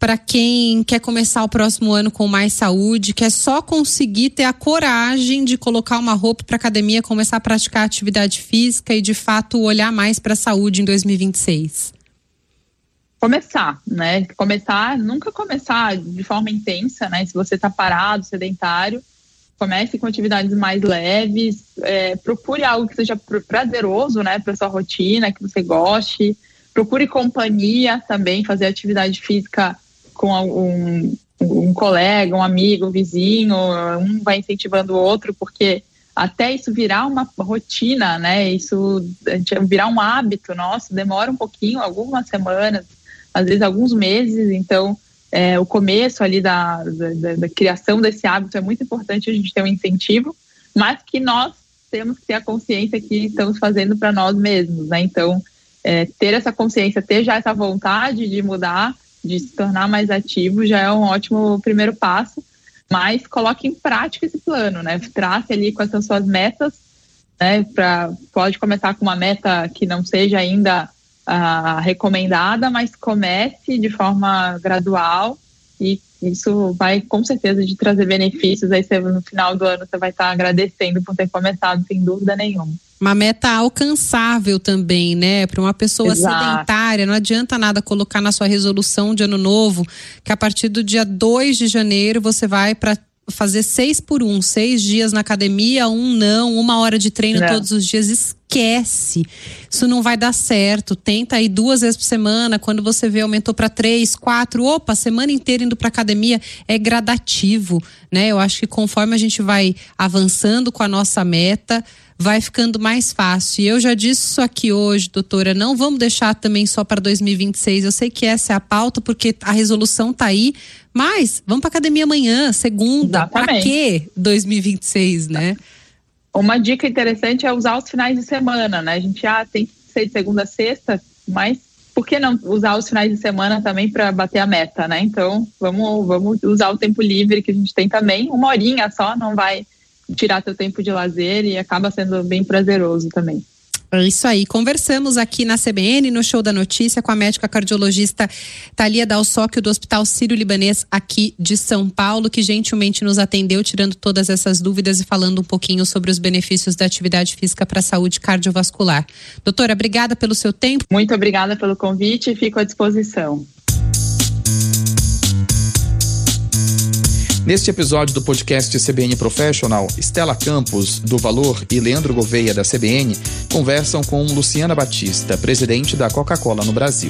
para quem quer começar o próximo ano com mais saúde, que é só conseguir ter a coragem de colocar uma roupa para academia, começar a praticar atividade física e de fato olhar mais para a saúde em 2026? Começar, né? Nunca começar de forma intensa, né? Se você está parado, sedentário, comece com atividades mais leves, procure algo que seja prazeroso, né? Para sua rotina, que você goste. Procure companhia também, fazer atividade física com um colega, um amigo, um vizinho, um vai incentivando o outro, porque até isso virar uma rotina, né? Isso virar um hábito nosso, demora um pouquinho, algumas semanas, às vezes alguns meses. Então, o começo ali da criação desse hábito é muito importante a gente ter um incentivo, mas que nós temos que ter a consciência que estamos fazendo para nós mesmos, né? Então, ter essa consciência, ter já essa vontade de mudar, de se tornar mais ativo, já é um ótimo primeiro passo, mas coloque em prática esse plano, né? Trace ali quais são suas metas, né? Pode começar com uma meta que não seja ainda recomendada, mas comece de forma gradual e isso vai com certeza de trazer benefícios. Aí no final do ano você vai estar agradecendo por ter começado, sem dúvida nenhuma. Uma meta alcançável também, né? Para uma pessoa sedentária, não adianta nada colocar na sua resolução de ano novo que a partir do dia 2 de janeiro você vai para fazer 6 por 1, 6 dias na academia, 1 hora de treino todos os dias. Esquece, isso não vai dar certo. Tenta aí 2 vezes por semana, quando você vê aumentou para 3, 4, a semana inteira indo para academia. É gradativo, né? Eu acho que conforme a gente vai avançando com a nossa meta, vai ficando mais fácil. E eu já disse isso aqui hoje, doutora, não vamos deixar também só para 2026. Eu sei que essa é a pauta, porque a resolução tá aí, mas vamos para academia amanhã, segunda. Para quê 2026, né? Uma dica interessante é usar os finais de semana, né? A gente tem que ser de segunda a sexta, mas por que não usar os finais de semana também para bater a meta, né? Então, vamos usar o tempo livre que a gente tem também. 1 horinha só, não vai tirar seu tempo de lazer e acaba sendo bem prazeroso também. É isso aí, conversamos aqui na CBN, no Show da Notícia, com a médica cardiologista Thalia Dalsocchio, do Hospital Sírio-Libanês aqui de São Paulo, que gentilmente nos atendeu, tirando todas essas dúvidas e falando um pouquinho sobre os benefícios da atividade física para a saúde cardiovascular. Doutora, obrigada pelo seu tempo. Muito obrigada pelo convite e fico à disposição. Neste episódio do podcast CBN Professional, Stella Campos, do Valor, e Leandro Gouveia, da CBN, conversam com Luciana Batista, presidente da Coca-Cola no Brasil.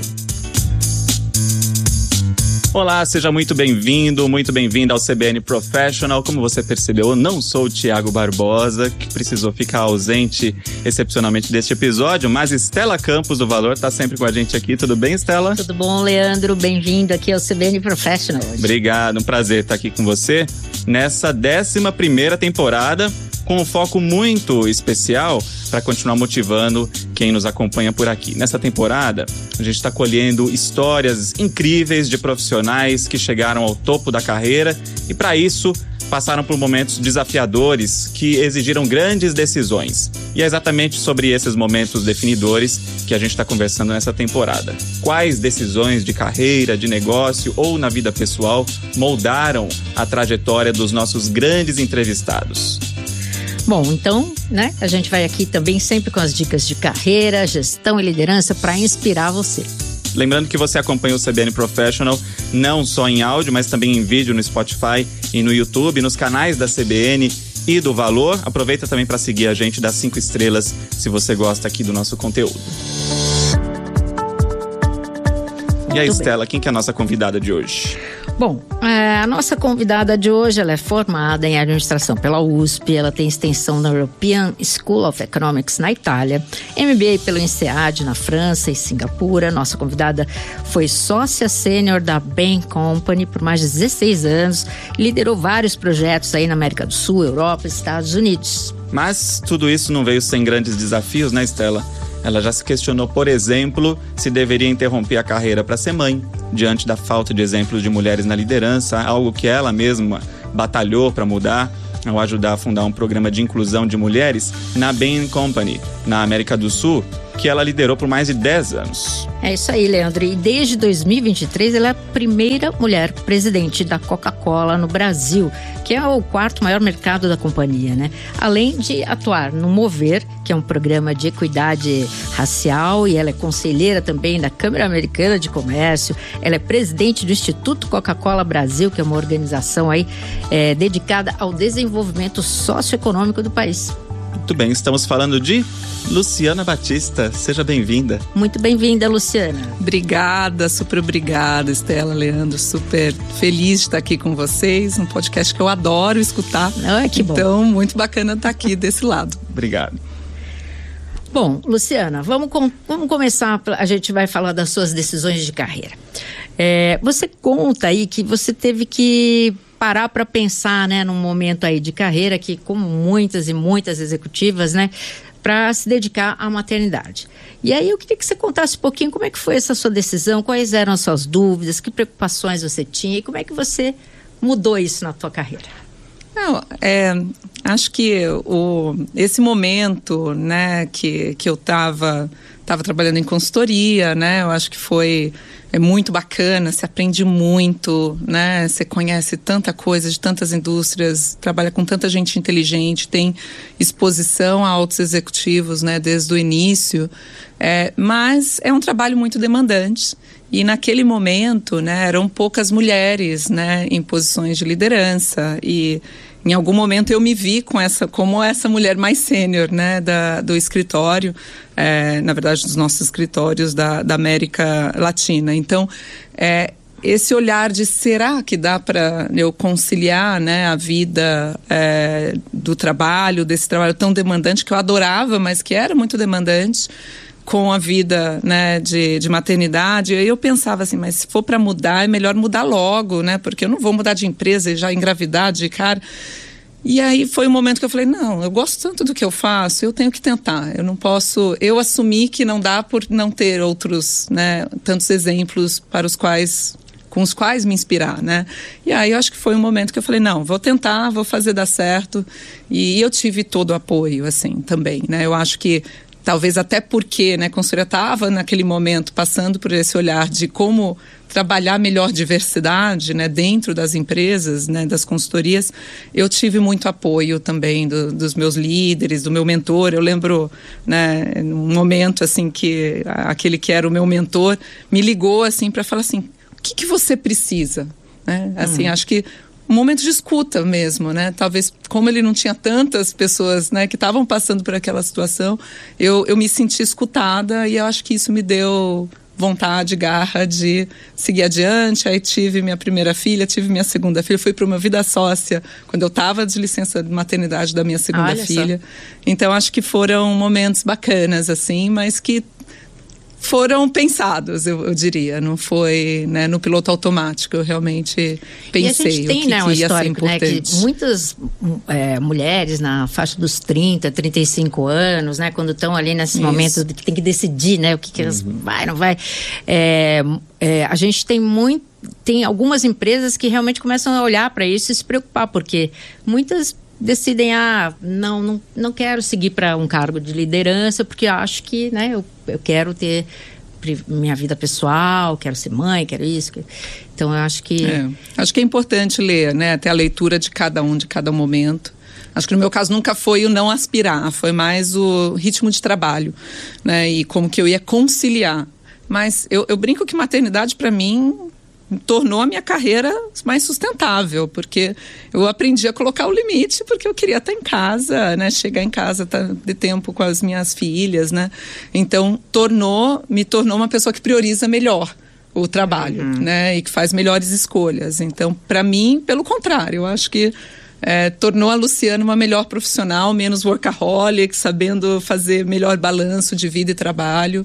Olá, seja muito bem-vindo, muito bem-vinda ao CBN Professional. Como você percebeu, eu não sou o Tiago Barbosa, que precisou ficar ausente excepcionalmente deste episódio, mas Stella Campos, do Valor, está sempre com a gente aqui. Tudo bem, Stella? Tudo bom, Leandro? Bem-vindo aqui ao CBN Professional hoje. Obrigado, um prazer estar aqui com você nessa 11ª temporada, com um foco muito especial para continuar motivando quem nos acompanha por aqui. Nessa temporada, a gente está colhendo histórias incríveis de profissionais que chegaram ao topo da carreira e, para isso, passaram por momentos desafiadores que exigiram grandes decisões. E é exatamente sobre esses momentos definidores que a gente está conversando nessa temporada. Quais decisões de carreira, de negócio ou na vida pessoal moldaram a trajetória dos nossos grandes entrevistados? Bom, então, né, a gente vai aqui também sempre com as dicas de carreira, gestão e liderança para inspirar você. Lembrando que você acompanha o CBN Professional não só em áudio, mas também em vídeo no Spotify e no YouTube, nos canais da CBN e do Valor. Aproveita também para seguir a gente, dá 5 estrelas se você gosta aqui do nosso conteúdo. E aí, Stella, quem que é a nossa convidada de hoje? Bom, a nossa convidada de hoje, ela é formada em administração pela USP, ela tem extensão na European School of Economics na Itália, MBA pelo INSEAD na França e Singapura. Nossa convidada foi sócia sênior da Bain Company por mais de 16 anos, liderou vários projetos aí na América do Sul, Europa e Estados Unidos. Mas tudo isso não veio sem grandes desafios, né, Stella? Ela já se questionou, por exemplo, se deveria interromper a carreira para ser mãe, diante da falta de exemplos de mulheres na liderança, algo que ela mesma batalhou para mudar ao ajudar a fundar um programa de inclusão de mulheres na Bain Company, na América do Sul, que ela liderou por mais de 10 anos. É isso aí, Leandro. E desde 2023, ela é a primeira mulher presidente da Coca-Cola no Brasil, que é o quarto maior mercado da companhia, né? Além de atuar no Mover, que é um programa de equidade racial, e ela é conselheira também da Câmara Americana de Comércio. Ela é presidente do Instituto Coca-Cola Brasil, que é uma organização aí dedicada ao desenvolvimento socioeconômico do país. Muito bem, estamos falando de Luciana Batista. Seja bem-vinda. Muito bem-vinda, Luciana. Obrigada, super obrigada, Estela, Leandro. Super feliz de estar aqui com vocês. Um podcast que eu adoro escutar. Que bom. Então, muito bacana estar aqui desse lado. Obrigado. Bom, Luciana, vamos começar. A gente vai falar das suas decisões de carreira. Você conta aí que você teve que parar para pensar, né, num momento aí de carreira que, como muitas e muitas executivas, né, para se dedicar à maternidade. E aí eu queria que você contasse um pouquinho como é que foi essa sua decisão, quais eram as suas dúvidas, que preocupações você tinha e como é que você mudou isso na tua carreira. Não, acho que esse momento, né, que eu estava trabalhando em consultoria, né, eu acho que foi muito bacana, você aprende muito, né, você conhece tanta coisa de tantas indústrias, trabalha com tanta gente inteligente, tem exposição a altos executivos, né, desde o início, mas é um trabalho muito demandante. E naquele momento, né, eram poucas mulheres, né, em posições de liderança, e em algum momento eu me vi como essa mulher mais sênior, né, do escritório, na verdade dos nossos escritórios da América Latina. Então, esse olhar de será que dá para eu conciliar, né, a vida do trabalho, desse trabalho tão demandante que eu adorava, mas que era muito demandante, com a vida, né, de maternidade. E aí eu pensava assim, mas se for para mudar, é melhor mudar logo, né, porque eu não vou mudar de empresa e já engravidar de cara. E aí foi um momento que eu falei, não, eu gosto tanto do que eu faço, eu tenho que tentar, eu não posso, eu assumi que não dá por não ter outros, né, tantos exemplos com os quais me inspirar, né? E aí eu acho que foi um momento que eu falei, não, vou tentar, vou fazer dar certo. E eu tive todo o apoio, assim, também, né? Eu acho que talvez até porque, né, a consultoria estava naquele momento passando por esse olhar de como trabalhar melhor diversidade, né, dentro das empresas, né, das consultorias, eu tive muito apoio também dos meus líderes, do meu mentor. Eu lembro, né, num momento assim que aquele que era o meu mentor me ligou assim para falar assim, o que você precisa, né? Assim, acho que um momento de escuta mesmo, né? Talvez como ele não tinha tantas pessoas, né, que estavam passando por aquela situação, eu me senti escutada e eu acho que isso me deu vontade, garra de seguir adiante. Aí tive minha primeira filha, tive minha segunda filha, fui para uma vida sócia quando eu estava de licença de maternidade da minha segunda filha. Então acho que foram momentos bacanas, assim, mas que foram pensados, eu diria, não foi, né, no piloto automático. Eu realmente pensei e a gente tem, o que, né, que ia ser histórico, importante. Né, que muitas mulheres na faixa dos 30, 35 anos, né, quando estão ali nesse momento que tem que decidir, né, o que elas vai, não vai. A gente tem algumas empresas que realmente começam a olhar para isso e se preocupar, porque muitas decidem, não quero seguir para um cargo de liderança, porque acho que, né, eu quero ter minha vida pessoal, quero ser mãe, quero isso. Então, eu acho que... Acho que é importante ler, né, até a leitura de cada momento. Acho que no meu caso nunca foi o não aspirar, foi mais o ritmo de trabalho, né, e como que eu ia conciliar. Mas eu brinco que maternidade, para mim, tornou a minha carreira mais sustentável, porque eu aprendi a colocar o limite, porque eu queria estar em casa, né, chegar em casa, estar de tempo com as minhas filhas, né, então me tornou uma pessoa que prioriza melhor o trabalho, né, e que faz melhores escolhas. Então, para mim, pelo contrário, eu acho que tornou a Luciana uma melhor profissional, menos workaholic, sabendo fazer melhor balanço de vida e trabalho.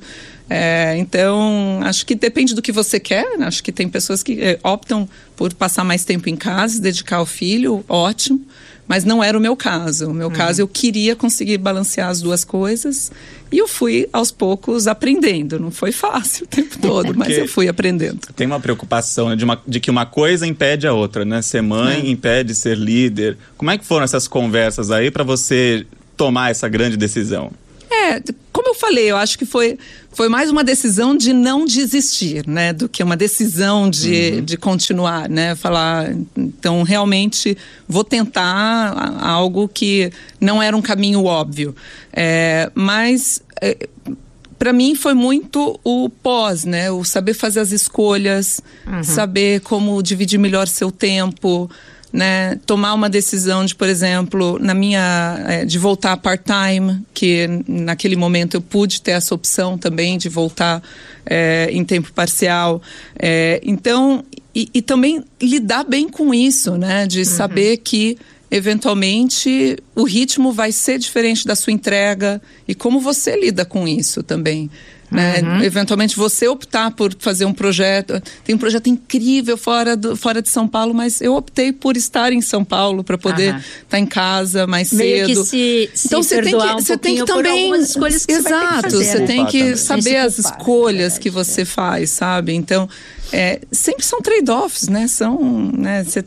Então, acho que depende do que você quer, né? Acho que tem pessoas que optam por passar mais tempo em casa, se dedicar ao filho, ótimo, mas não era o meu caso. O meu caso, eu queria conseguir balancear as duas coisas e eu fui aos poucos aprendendo. Não foi fácil o tempo todo, mas eu fui aprendendo. Tem uma preocupação, né, de que uma coisa impede a outra, né? Ser mãe impede ser líder. Como é que foram essas conversas aí para você tomar essa grande decisão? Como eu falei, eu acho que foi mais uma decisão de não desistir, né? Do que uma decisão de continuar, né? Falar, então, realmente vou tentar algo que não era um caminho óbvio. Mas para mim foi muito o pós, né? O saber fazer as escolhas, saber como dividir melhor seu tempo, né? Tomar uma decisão de, por exemplo, de voltar part-time, que naquele momento eu pude ter essa opção também de voltar em tempo parcial. Então, e também lidar bem com isso, né? De saber que eventualmente o ritmo vai ser diferente da sua entrega e como você lida com isso também. Né? Eventualmente você optar por fazer um projeto, tem um projeto incrível fora de São Paulo, mas eu optei por estar em São Paulo para poder estar em casa mais meio cedo. Que então você tem que também, escolhas que você tem que saber as escolhas que você faz, sabe? Então sempre são trade-offs, né? Você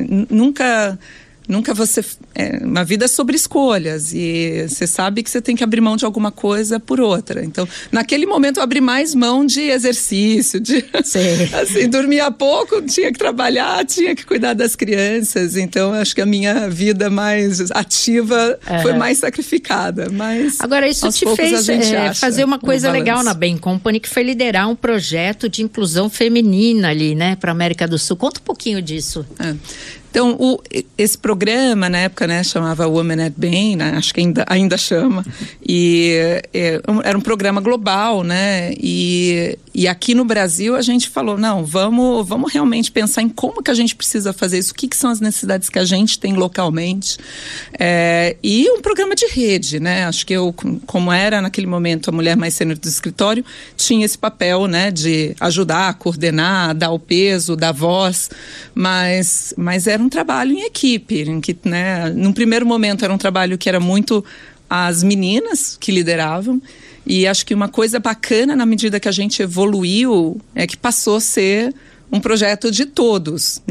nunca você... uma vida é sobre escolhas e você sabe que você tem que abrir mão de alguma coisa por outra. Então, naquele momento eu abri mais mão de exercício, de assim, dormia pouco, tinha que trabalhar, tinha que cuidar das crianças. Então, acho que a minha vida mais ativa foi mais sacrificada. Mas agora, isso te fez fazer uma coisa legal na Bain Company, que foi liderar um projeto de inclusão feminina ali, né, para a América do Sul. Conta um pouquinho disso. Então, esse programa, na época, né, chamava Women at Bain, né, acho que ainda chama, e era um programa global, né, e aqui no Brasil a gente falou, não, vamos realmente pensar em como que a gente precisa fazer isso, o que são as necessidades que a gente tem localmente, e um programa de rede, né, acho que eu, como era naquele momento a mulher mais sênior do escritório, tinha esse papel, né, de ajudar, coordenar, dar o peso, dar voz, mas era um trabalho em equipe, em que, né, num primeiro momento era um trabalho que era muito as meninas que lideravam, e acho que uma coisa bacana na medida que a gente evoluiu é que passou a ser um projeto de todos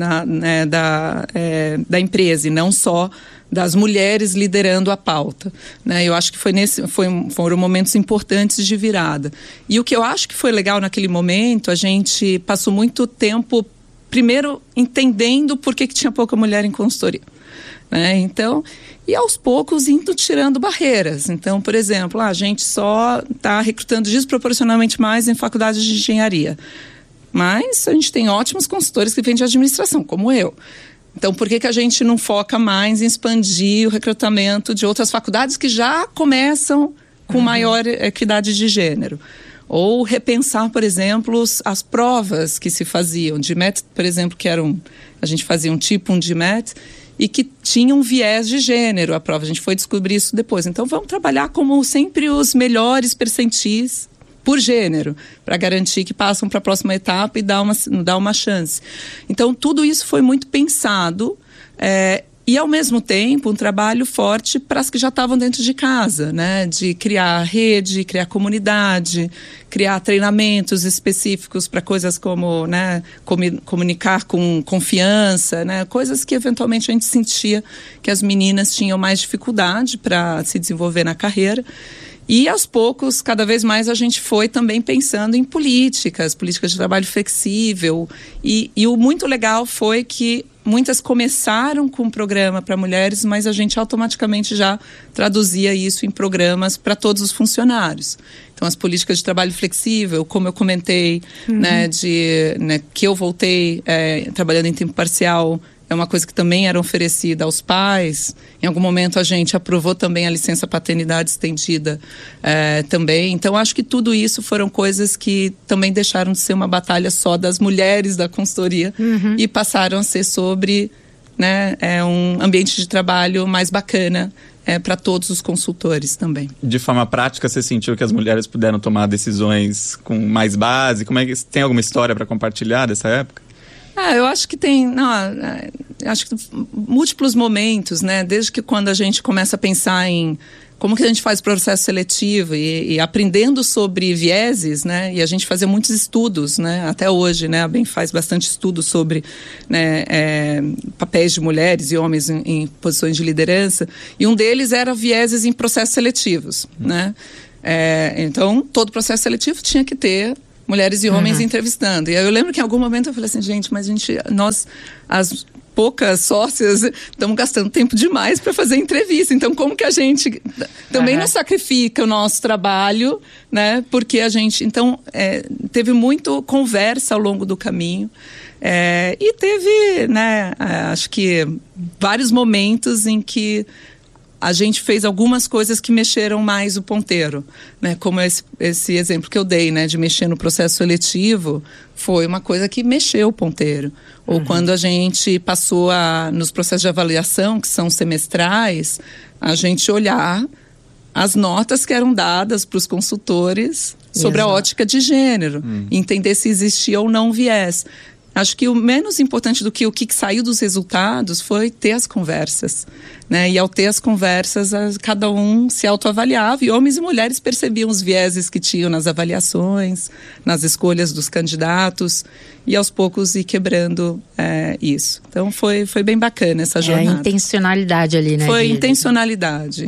da empresa e não só das mulheres liderando a pauta, né? Eu acho que foram momentos importantes de virada. E o que eu acho que foi legal naquele momento, a gente passou muito tempo primeiro entendendo por que tinha pouca mulher em consultoria, né? Então, e aos poucos indo tirando barreiras. Então, por exemplo, a gente só está recrutando desproporcionalmente mais em faculdades de engenharia, mas a gente tem ótimos consultores que vêm de administração, como eu. Então, por que a gente não foca mais em expandir o recrutamento de outras faculdades que já começam com maior equidade de gênero? Ou repensar, por exemplo, as provas que se faziam. GMAT, por exemplo, a gente fazia um tipo GMAT e que tinha um viés de gênero a prova. A gente foi descobrir isso depois. Então, vamos trabalhar como sempre os melhores percentis por gênero, para garantir que passam para a próxima etapa e dar uma chance. Então, tudo isso foi muito pensado e, ao mesmo tempo, um trabalho forte para as que já estavam dentro de casa, né? De criar rede, criar comunidade, criar treinamentos específicos para coisas como, né, comunicar com confiança, né? Coisas que, eventualmente, a gente sentia que as meninas tinham mais dificuldade para se desenvolver na carreira. E, aos poucos, cada vez mais a gente foi também pensando em políticas de trabalho flexível. E o muito legal foi que muitas começaram com um programa para mulheres, mas a gente automaticamente já traduzia isso em programas para todos os funcionários. Então, as políticas de trabalho flexível, como eu comentei, né, que eu voltei trabalhando em tempo parcial, é uma coisa que também era oferecida aos pais. Em algum momento a gente aprovou também a licença paternidade estendida também. Então, acho que tudo isso foram coisas que também deixaram de ser uma batalha só das mulheres da consultoria e passaram a ser sobre, né, um ambiente de trabalho mais bacana para todos os consultores também. De forma prática, você sentiu que as mulheres puderam tomar decisões com mais base? Tem alguma história para compartilhar dessa época? Eu acho que tem... acho que múltiplos momentos, né? Desde que quando a gente começa a pensar em como que a gente faz o processo seletivo e aprendendo sobre vieses, né? E a gente fazia muitos estudos, né? Até hoje, né? A BEM faz bastante estudo sobre, né, papéis de mulheres e homens em posições de liderança. E um deles era vieses em processos seletivos, né? Então, todo processo seletivo tinha que ter mulheres e homens entrevistando. E aí eu lembro que em algum momento eu falei assim, gente, mas nós, as poucas sócias, estamos gastando tempo demais para fazer entrevista. Então, como que a gente também não sacrifica o nosso trabalho, né? Porque a gente, então, teve muito conversa ao longo do caminho. E teve, né, acho que vários momentos em que a gente fez algumas coisas que mexeram mais o ponteiro, né? Como esse exemplo que eu dei, né? De mexer no processo seletivo, foi uma coisa que mexeu o ponteiro. Ou quando a gente passou nos processos de avaliação, que são semestrais, a gente olhar as notas que eram dadas para os consultores sobre a ótica de gênero, entender se existia ou não viés. Acho que o menos importante do que o que saiu dos resultados foi ter as conversas, né? E ao ter as conversas, cada um se autoavaliava e homens e mulheres percebiam os vieses que tinham nas avaliações, nas escolhas dos candidatos e aos poucos ir quebrando isso. Então foi bem bacana essa jornada. A intencionalidade ali, né? Foi intencionalidade.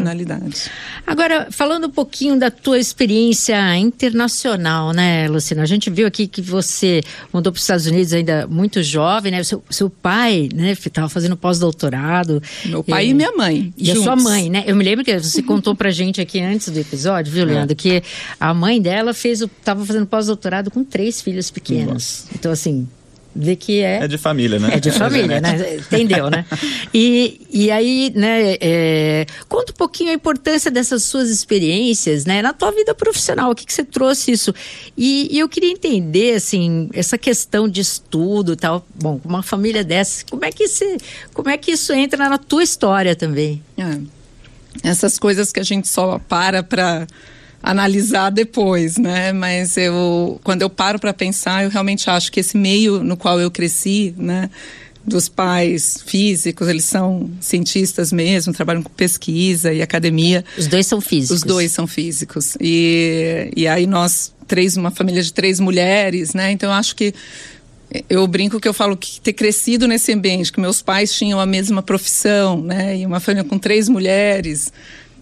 Agora, falando um pouquinho da tua experiência internacional, né, Luciana? A gente viu aqui que você mudou para os Estados Unidos ainda muito jovem, né? Seu pai, né, estava fazendo pós-doutorado. Meu pai e minha mãe. E juntos. A sua mãe, né? Eu me lembro que você contou pra gente aqui antes do episódio, viu, Leandro? Que a mãe dela estava fazendo pós-doutorado com 3 filhos pequenos. Nossa. Então, assim, vê que é de família, né? É de família, né? Entendeu, né? E aí, né, conta um pouquinho a importância dessas suas experiências, né, na tua vida profissional, o que você trouxe isso. E eu queria entender, assim, essa questão de estudo e tal. Bom, uma família dessa, como é que isso entra na tua história também? Essas coisas que a gente só para analisar depois, né? Mas quando eu paro para pensar, eu realmente acho que esse meio no qual eu cresci, né, dos pais físicos, eles são cientistas mesmo, trabalham com pesquisa e academia. Os dois são físicos. Os dois são físicos. E aí nós, uma família de 3 mulheres, né? Então eu acho que eu brinco que eu falo que ter crescido nesse ambiente, que meus pais tinham a mesma profissão, né? E uma família com 3 mulheres,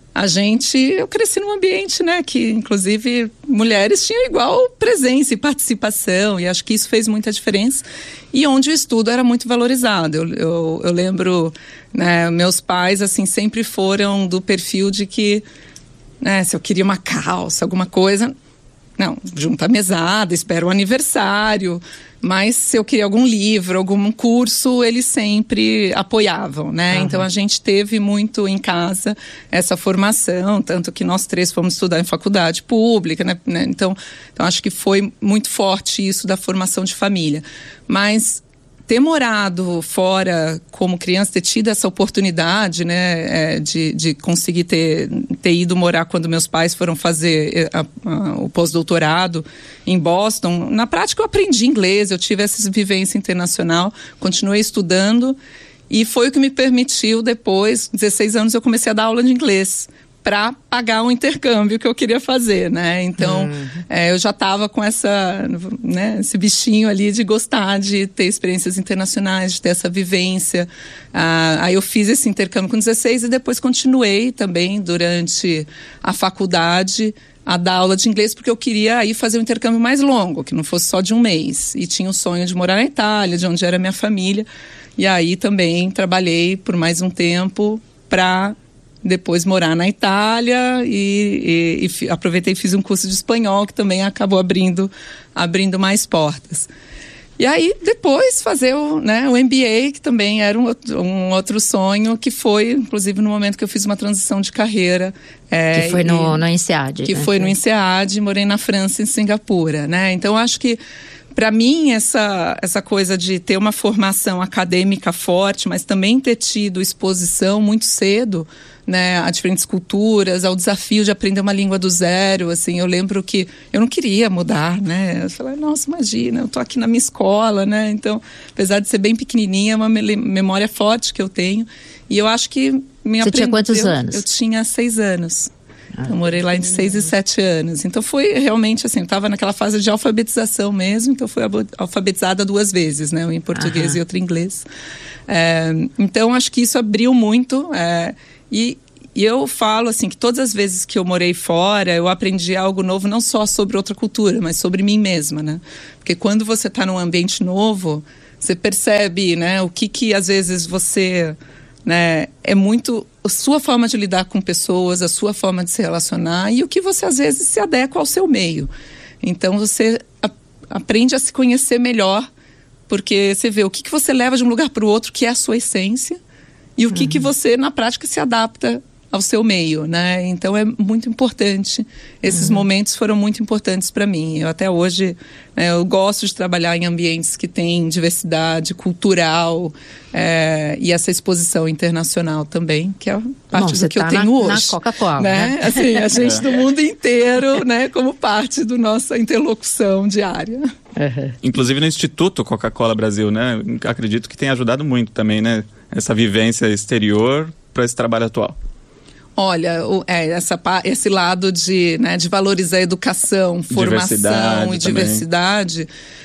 eu cresci num ambiente, né, que inclusive mulheres tinham igual presença e participação, e acho que isso fez muita diferença, e onde o estudo era muito valorizado. Eu lembro, né, meus pais, assim, sempre foram do perfil de que, né, se eu queria uma calça, alguma coisa, não, junta a mesada, espera o aniversário. Mas se eu queria algum livro, algum curso, eles sempre apoiavam, né? Então a gente teve muito em casa essa formação, tanto que nós 3 fomos estudar em faculdade pública, né? Então acho que foi muito forte isso da formação de família. Mas ter morado fora como criança, ter tido essa oportunidade, né, de conseguir ter ido morar quando meus pais foram fazer o pós-doutorado em Boston. Na prática eu aprendi inglês, eu tive essa vivência internacional, continuei estudando e foi o que me permitiu depois, 16 anos, eu comecei a dar aula de inglês para pagar um intercâmbio que eu queria fazer, né? Então, eu já estava com esse bichinho ali de gostar de ter experiências internacionais, de ter essa vivência. Aí eu fiz esse intercâmbio com 16 e depois continuei também durante a faculdade a dar aula de inglês, porque eu queria aí fazer um intercâmbio mais longo, que não fosse só de um mês. E tinha o sonho de morar na Itália, de onde era minha família. E aí também trabalhei por mais um tempo para depois morar na Itália e aproveitei e fiz um curso de espanhol que também acabou abrindo mais portas. E aí depois fazer o MBA, que também era um outro sonho, que foi inclusive no momento que eu fiz uma transição de carreira. Que foi no INSEAD. Que foi no INSEAD, morei na França, em Singapura, né? Então acho que para mim, essa coisa de ter uma formação acadêmica forte, mas também ter tido exposição muito cedo, né, a diferentes culturas, ao desafio de aprender uma língua do zero, assim, eu lembro que eu não queria mudar, né, eu falei, nossa, imagina, eu tô aqui na minha escola, né, então, apesar de ser bem pequenininha, é uma memória forte que eu tenho, e eu acho que Você tinha quantos anos? Eu tinha 6 anos. Eu morei lá entre 6 e 7 anos. Então foi realmente assim, eu estava naquela fase de alfabetização mesmo, então fui alfabetizada 2 vezes, né? Um em português e outro em inglês. Então acho que isso abriu muito. E eu falo assim, que todas as vezes que eu morei fora, eu aprendi algo novo, não só sobre outra cultura, mas sobre mim mesma, né? Porque quando você está num ambiente novo, você percebe, né? O que às vezes você... né, é muito a sua forma de lidar com pessoas, a sua forma de se relacionar e o que você às vezes se adequa ao seu meio. Então você aprende a se conhecer melhor, porque você vê o que você leva de um lugar para o outro, que é a sua essência, e o que você na prática se adapta ao seu meio, né? Então é muito importante. Esses momentos foram muito importantes para mim. Eu até hoje, eu gosto de trabalhar em ambientes que têm diversidade cultural e essa exposição internacional também, que é parte do que eu tenho hoje. Na Coca-Cola, né? Assim, a gente do mundo inteiro, né? Como parte da nossa interlocução diária. Inclusive no Instituto Coca-Cola Brasil, né? Acredito que tem ajudado muito também, né? Essa vivência exterior para esse trabalho atual. Olha, esse lado de valorizar a educação, formação e diversidade.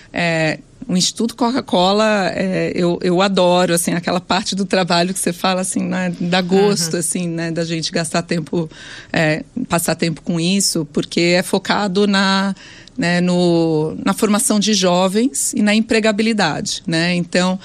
O Instituto Coca-Cola, eu adoro, assim, aquela parte do trabalho que você fala, assim, né, dá gosto, assim, né, da gente gastar tempo, passar tempo com isso, porque é focado na formação de jovens e na empregabilidade, né? Então,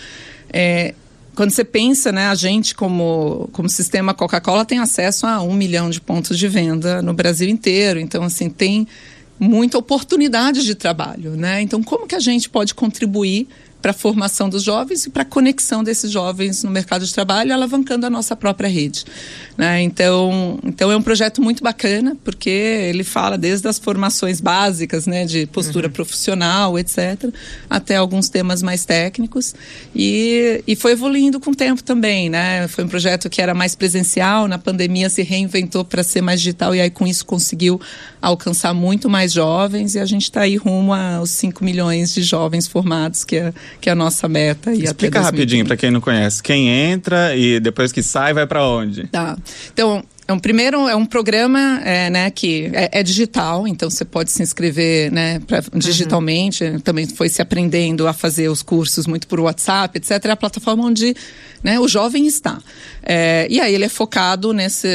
quando você pensa, né, a gente como sistema Coca-Cola tem acesso a 1 milhão de pontos de venda no Brasil inteiro. Então, assim, tem muita oportunidade de trabalho, né? Então, como que a gente pode contribuir para a formação dos jovens e para a conexão desses jovens no mercado de trabalho, alavancando a nossa própria rede, né? Então é um projeto muito bacana, porque ele fala desde as formações básicas, né, de postura profissional, etc., até alguns temas mais técnicos, e foi evoluindo com o tempo também, né? Foi um projeto que era mais presencial, na pandemia se reinventou para ser mais digital, e aí com isso conseguiu alcançar muito mais jovens, e a gente está aí rumo aos 5 milhões de jovens formados, que é a nossa meta. Explica rapidinho para quem não conhece. Quem entra e depois que sai, vai para onde? Tá. Então, primeiro é um programa né, que é digital, então você pode se inscrever, né, digitalmente. Também foi se aprendendo a fazer os cursos muito por WhatsApp, etc. É a plataforma onde, né, o jovem está. E aí ele é focado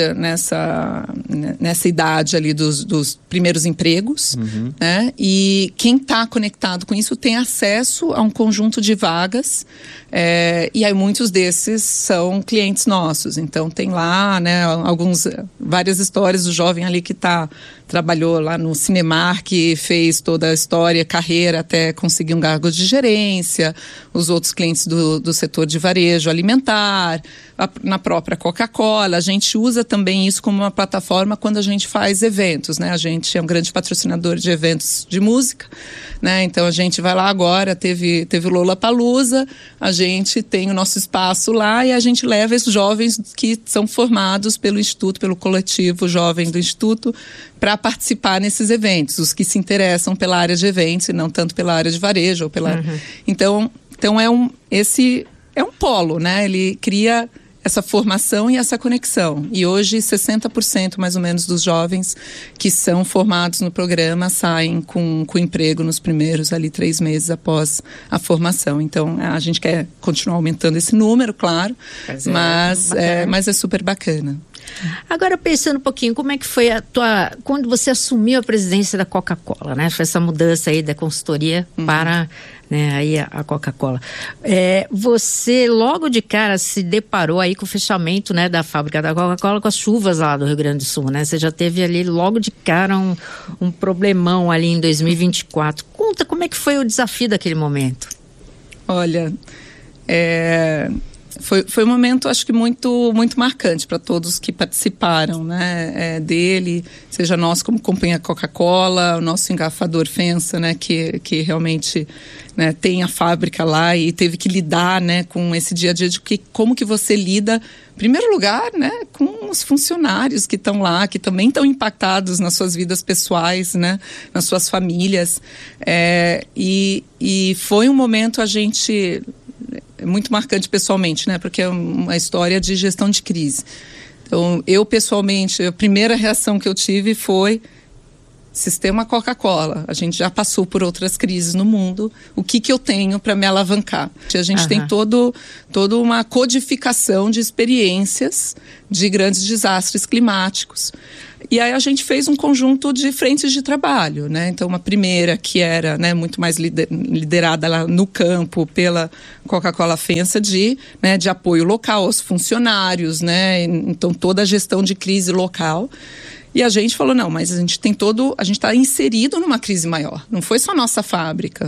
nessa idade ali dos primeiros empregos, né? E quem está conectado com isso tem acesso a um conjunto de vagas, e aí muitos desses são clientes nossos. Então tem lá, né, várias histórias do jovem ali que trabalhou lá no Cinemark, fez toda a história, carreira, até conseguir um cargo de gerência, os outros clientes do setor de varejo alimentar, na própria Coca-Cola. A gente usa também isso como uma plataforma quando a gente faz eventos, né? A gente é um grande patrocinador de eventos de música, né? Então a gente vai lá agora, teve o Lollapalooza, a gente tem o nosso espaço lá e a gente leva esses jovens que são formados pelo Instituto, pelo coletivo jovem do Instituto, para participar nesses eventos, os que se interessam pela área de eventos e não tanto pela área de varejo ou pela... Então esse é um polo, né? Ele cria essa formação e essa conexão. E hoje 60% mais ou menos dos jovens que são formados no programa saem com emprego nos primeiros 3 meses após a formação. Então a gente quer continuar aumentando esse número, claro, mas é super bacana. Agora, pensando um pouquinho, como é que foi quando você assumiu a presidência da Coca-Cola, né? Foi essa mudança aí da consultoria para, né, aí a Coca-Cola. Você logo de cara se deparou aí com o fechamento, né, da fábrica da Coca-Cola com as chuvas lá do Rio Grande do Sul, né? Você já teve ali logo de cara um problemão ali em 2024. Conta como é que foi o desafio daquele momento. Olha, Foi um momento, acho que muito marcante para todos que participaram, né, dele, seja nós como companhia Coca-Cola, o nosso engarrafador FENSA, né, que realmente, né, tem a fábrica lá e teve que lidar, né, com esse dia a dia de como que você lida, em primeiro lugar, né, com os funcionários que estão lá, que também estão impactados nas suas vidas pessoais, né, nas suas famílias, e foi um momento muito marcante pessoalmente, né? Porque é uma história de gestão de crise. Então, eu pessoalmente, a primeira reação que eu tive foi sistema Coca-Cola. A gente já passou por outras crises no mundo. O que eu tenho para me alavancar? A gente tem toda uma codificação de experiências de grandes desastres climáticos. E aí a gente fez um conjunto de frentes de trabalho, né? Então, uma primeira que era, né, muito mais liderada lá no campo pela Coca-Cola FENSA de apoio local aos funcionários, né? Então, toda a gestão de crise local. E a gente falou, não, mas a gente está inserido numa crise maior. Não foi só a nossa fábrica,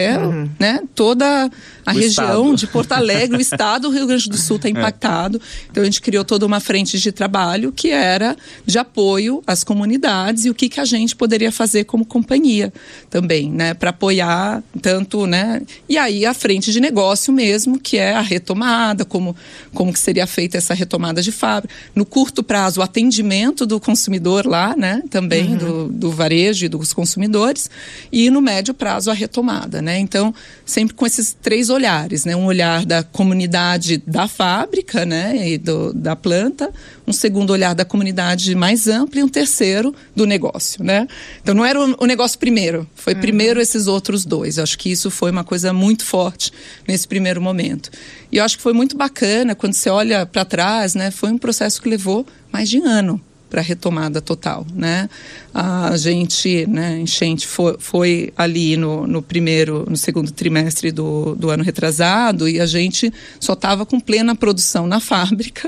né, toda a região de Porto Alegre, o estado do Rio Grande do Sul está impactado. Então a gente criou toda uma frente de trabalho que era de apoio às comunidades e o que a gente poderia fazer como companhia também, né, para apoiar tanto, né, e aí a frente de negócio mesmo, que é a retomada, como que seria feita essa retomada de fábrica. No curto prazo, o atendimento do consumidor lá, né, também do varejo e dos consumidores, e no médio prazo a retomada, né, então sempre com esses três olhares, né, um olhar da comunidade da fábrica, né, e da planta, um segundo olhar da comunidade mais ampla e um terceiro do negócio, né, então não era o negócio primeiro, foi primeiro esses outros dois. Eu acho que isso foi uma coisa muito forte nesse primeiro momento, e eu acho que foi muito bacana quando você olha para trás, né, foi um processo que levou mais de ano para a retomada total, né? A gente, né, enchente foi ali no segundo trimestre do ano retrasado, e a gente só estava com plena produção na fábrica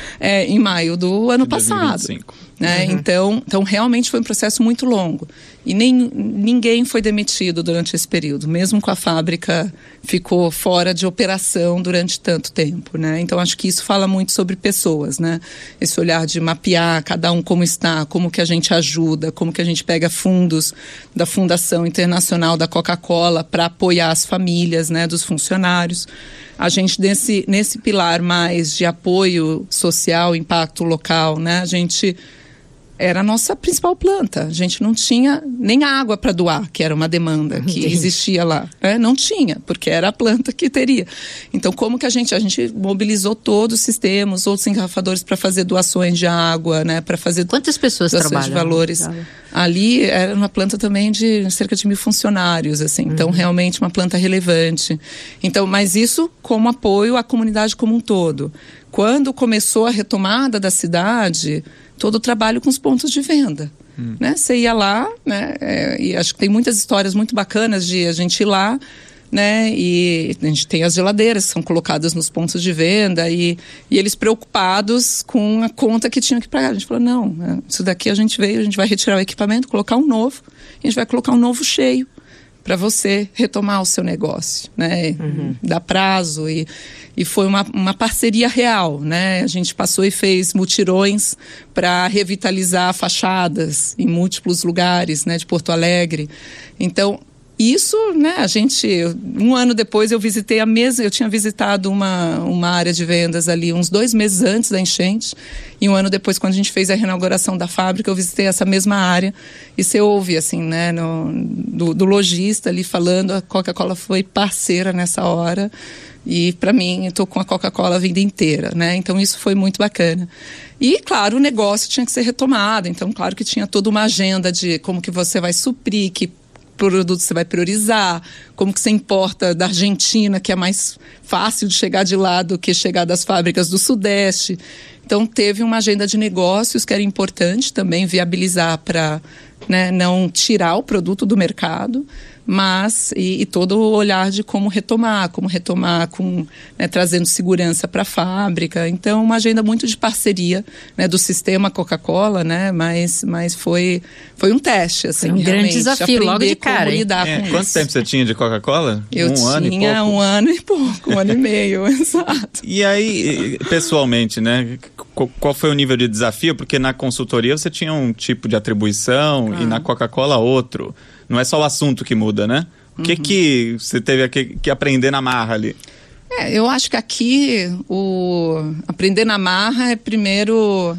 em maio do ano passado. 2025. Né? Então realmente foi um processo muito longo. E ninguém foi demitido durante esse período, mesmo com a fábrica ficou fora de operação durante tanto tempo, né? Então acho que isso fala muito sobre pessoas, né? Esse olhar de mapear cada um como está, como que a gente ajuda, como que a gente pega fundos da Fundação Internacional da Coca-Cola para apoiar as famílias, né, dos funcionários. A gente nesse pilar mais de apoio social, impacto local, né? A gente era a nossa principal planta. A gente não tinha nem água para doar, que era uma demanda que existia lá. Não tinha, porque era a planta que teria. Então, como que a gente mobilizou todos os sistemas, outros engarrafadores para fazer doações de água, né? Para fazer quantas pessoas trabalham? De valores. Ali era uma planta também de cerca de 1.000 funcionários, assim. Então, realmente uma planta relevante. Então, mas isso como apoio à comunidade como um todo. Quando começou a retomada da cidade, todo o trabalho com os pontos de venda, né? Você ia lá, né? E acho que tem muitas histórias muito bacanas de a gente ir lá, né? E a gente tem as geladeiras que são colocadas nos pontos de venda e eles preocupados com a conta que tinham que pagar. A gente falou, não, isso daqui a gente vai retirar o equipamento, colocar um novo, e a gente vai colocar um novo cheio para você retomar o seu negócio, né? Dá prazo e foi uma parceria real, né? A gente passou e fez mutirões para revitalizar fachadas em múltiplos lugares, né, de Porto Alegre. Então, isso, né, um ano depois eu tinha visitado uma área de vendas ali uns 2 meses antes da enchente, e um ano depois, quando a gente fez a reinauguração da fábrica, eu visitei essa mesma área, e você ouve, assim, né, do lojista ali falando, a Coca-Cola foi parceira nessa hora, e para mim, estou com a Coca-Cola a vida inteira, né, então isso foi muito bacana. E, claro, o negócio tinha que ser retomado, então, claro que tinha toda uma agenda de como que você vai suprir, que produto você vai priorizar, como que você importa da Argentina, que é mais fácil de chegar de lá do que chegar das fábricas do Sudeste. Então, teve uma agenda de negócios que era importante também viabilizar para, né, não tirar o produto do mercado, mas e todo o olhar de como retomar com, né, trazendo segurança para a fábrica. Então, uma agenda muito de parceria, né, do sistema Coca-Cola, né, mas foi um teste, assim, foi um grande desafio logo de cara. Quanto tempo você tinha de Coca-Cola? Eu tinha um ano e pouco, 1 ano e meio, exato. E aí, pessoalmente, né, qual foi o nível de desafio? Porque na consultoria você tinha um tipo de atribuição e na Coca-Cola outro. Não é só o assunto que muda, né? O que você teve que aprender na marra ali? Eu acho que aqui o aprender na marra é primeiro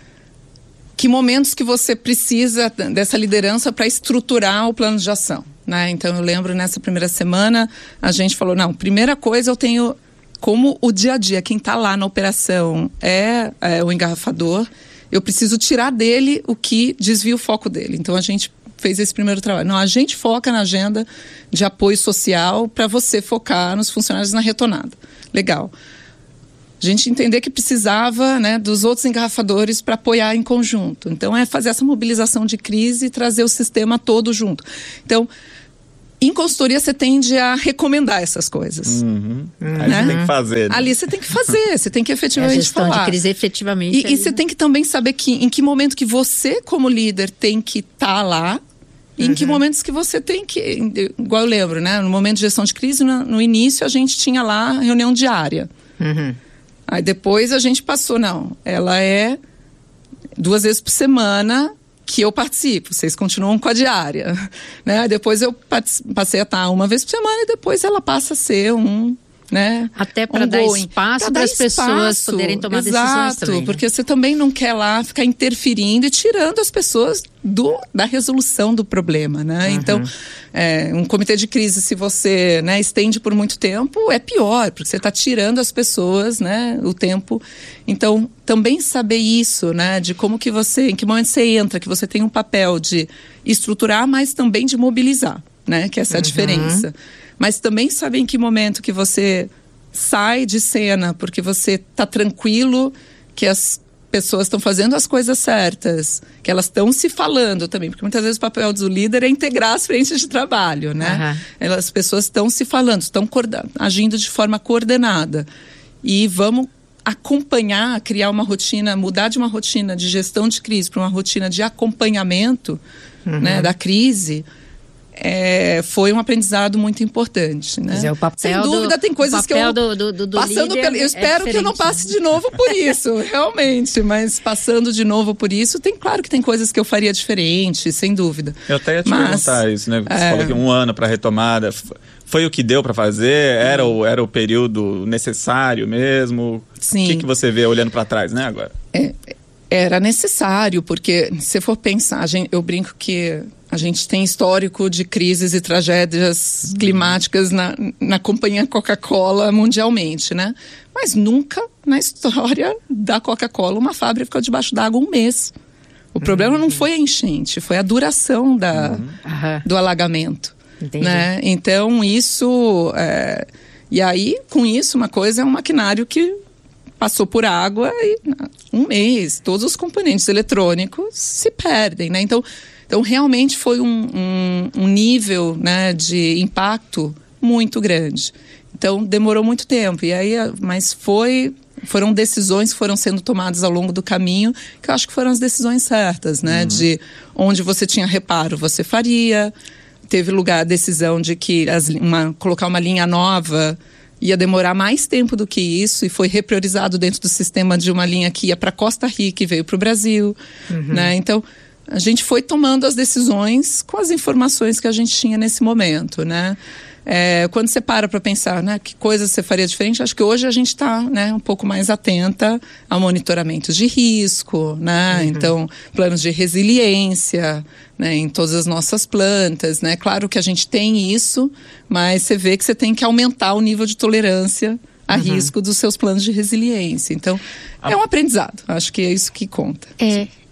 que momentos que você precisa dessa liderança para estruturar o plano de ação, né? Então eu lembro nessa primeira semana a gente falou, não, primeira coisa eu tenho como o dia a dia, quem está lá na operação é o engarrafador, eu preciso tirar dele o que desvia o foco dele. Então a gente fez esse primeiro trabalho. Não, a gente foca na agenda de apoio social para você focar nos funcionários na retomada. Legal. A gente entender que precisava, né, dos outros engarrafadores para apoiar em conjunto. Então, é fazer essa mobilização de crise e trazer o sistema todo junto. Então, em consultoria, você tende a recomendar essas coisas. Aí você tem que fazer. Né? Ali você tem que fazer, você tem que efetivamente gestão falar. De crise efetivamente. E você tem que também saber em que momento que você, como líder, tem que estar lá. E em que momentos que você tem que... Igual eu lembro, né? No momento de gestão de crise, no início, a gente tinha lá a reunião diária. Aí depois a gente passou, não, ela é 2 vezes por semana que eu participo, vocês continuam com a diária, né? Depois eu passei a estar 1 vez por semana e depois ela passa a ser né? Até para dar espaço para as pessoas poderem tomar decisões também. Né? Porque você também não quer lá ficar interferindo e tirando as pessoas da resolução do problema, né? Então, um comitê de crise, se você, né, estende por muito tempo, é pior, porque você está tirando as pessoas, né, o tempo. Então, também saber isso, né, de como que você, em que momento você entra, que você tem um papel de estruturar, mas também de mobilizar, né? Que essa é a diferença. Mas também saber em que momento que você sai de cena, porque você está tranquilo que as pessoas estão fazendo as coisas certas, que elas estão se falando também, porque muitas vezes o papel do líder é integrar as frentes de trabalho, né? As pessoas estão se falando, estão agindo de forma coordenada. E vamos acompanhar, criar uma rotina, mudar de uma rotina de gestão de crise para uma rotina de acompanhamento, né, da crise. Foi um aprendizado muito importante, né? Mas o papel sem dúvida tem coisas que eu do passando líder eu espero que eu não passe de novo por isso, realmente, mas passando de novo por isso, claro que tem coisas que eu faria diferente, sem dúvida. Eu até ia te perguntar isso, né? Você falou que 1 ano para retomada, foi o que deu para fazer? Era o período necessário mesmo? Sim. O que você vê olhando para trás, né, agora? Era necessário, porque se for pensar, eu brinco que a gente tem histórico de crises e tragédias climáticas na companhia Coca-Cola mundialmente, né? Mas nunca na história da Coca-Cola uma fábrica ficou debaixo d'água 1 mês. O problema não foi a enchente, foi a duração do alagamento. Entendi. Né? Então isso... E aí, com isso, uma coisa é um maquinário que passou por água e 1 mês, todos os componentes eletrônicos se perdem, né? Então realmente foi um nível, né, de impacto muito grande. Então demorou muito tempo. Mas foram decisões que foram sendo tomadas ao longo do caminho, que eu acho que foram as decisões certas, né? De onde você tinha reparo, você faria. Teve lugar a decisão de que colocar uma linha nova ia demorar mais tempo do que isso, e foi repriorizado dentro do sistema de uma linha que ia para Costa Rica e veio para o Brasil, né? Então a gente foi tomando as decisões com as informações que a gente tinha nesse momento, né? Quando você para pensar, né, que coisas você faria diferente, acho que hoje a gente está, né, um pouco mais atenta a monitoramentos de risco, né? Então, planos de resiliência, né, em todas as nossas plantas, né? Claro que a gente tem isso, mas você vê que você tem que aumentar o nível de tolerância a risco dos seus planos de resiliência. Então, é um aprendizado. Acho que é isso que conta.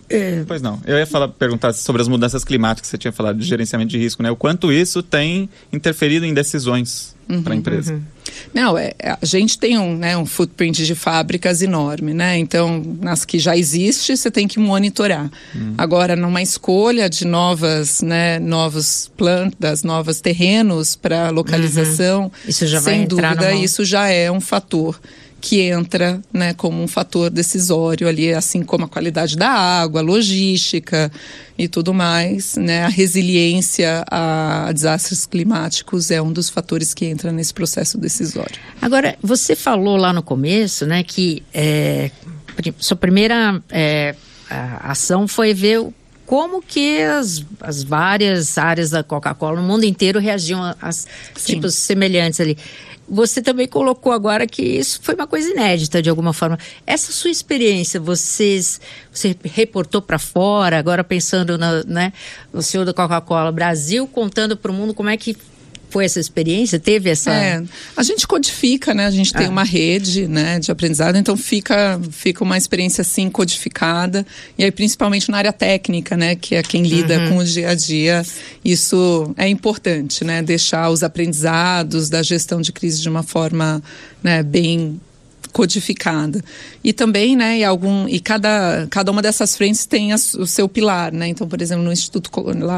Pois não. Eu ia perguntar sobre as mudanças climáticas, você tinha falado de gerenciamento de risco, né? O quanto isso tem interferido em decisões para a empresa. Não, a gente tem um footprint de fábricas enorme, né? Então, nas que já existe, você tem que monitorar. Agora, numa escolha de novas plantas, novos terrenos para localização, isso já vai sem entrar dúvida, isso já é um fator que entra, né, como um fator decisório ali, assim como a qualidade da água, a logística e tudo mais, né? A resiliência a desastres climáticos é um dos fatores que entra nesse processo decisório. Agora, você falou lá no começo, né, que sua primeira ação foi ver como que as várias áreas da Coca-Cola no mundo inteiro reagiam a tipos semelhantes ali. Você também colocou agora que isso foi uma coisa inédita de alguma forma. Essa sua experiência, você reportou para fora, agora pensando no senhor da Coca-Cola Brasil, contando para o mundo como é que foi essa experiência? Teve essa... a gente codifica, né? A gente tem uma rede, né, de aprendizado, então fica uma experiência assim codificada, e aí principalmente na área técnica, né, que é quem lida com o dia a dia, isso é importante, né? Deixar os aprendizados da gestão de crise de uma forma, né, bem codificada. E também, né, e cada uma dessas frentes tem o seu pilar, né? Então, por exemplo, no Instituto, lá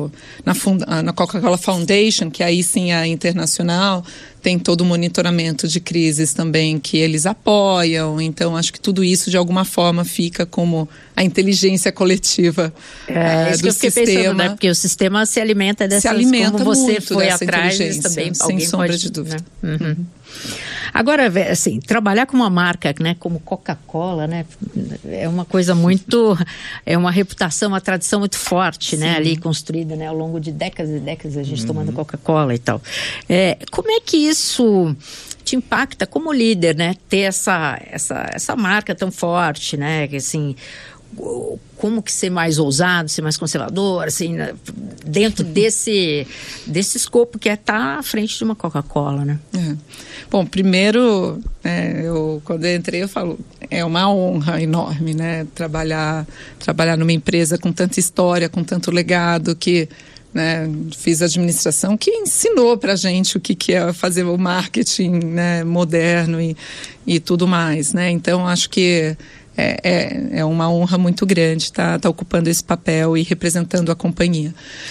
na Coca-Cola Foundation, que aí sim é internacional, tem todo o monitoramento de crises também que eles apoiam. Então, acho que tudo isso, de alguma forma, fica como a inteligência coletiva isso que eu fiquei sistema. Pensando, né? Porque o sistema se alimenta dessas... Se alimenta como você muito foi dessa atrás, inteligência, também sem sombra de dúvida. Né? Agora, assim, trabalhar com uma marca, né, como Coca-Cola, né, é uma coisa muito... É uma reputação, uma tradição muito forte, né, ali construída, né, ao longo de décadas e décadas, a gente tomando Coca-Cola e tal. Como é que isso te impacta como líder, né, ter essa marca tão forte, né, que assim... Como que ser mais ousado, ser mais conservador, assim, dentro desse escopo que é estar à frente de uma Coca-Cola, né? Bom, primeiro, quando eu entrei, eu falo, é uma honra enorme, né? Trabalhar numa empresa com tanta história, com tanto legado, que, né, fiz administração, que ensinou pra gente o que é fazer o marketing, né, moderno e tudo mais, né? Então, acho que é uma honra muito grande estar ocupando esse papel e representando a companhia.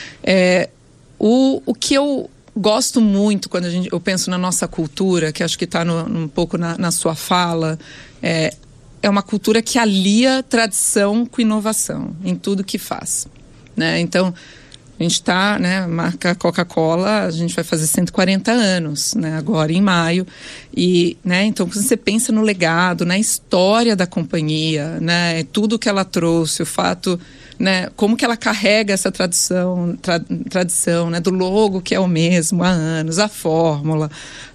O que eu gosto muito quando eu penso na nossa cultura, que acho que está um pouco na sua fala, é uma cultura que alia tradição com inovação em tudo que faz, né? Então, a gente está, né, marca Coca-Cola, a gente vai fazer 140 anos, né, agora em maio. E, né, então, quando você pensa no legado, na história da companhia, né, tudo que ela trouxe, o fato, né, como que ela carrega essa tradição, né, do logo que é o mesmo há anos, a fórmula,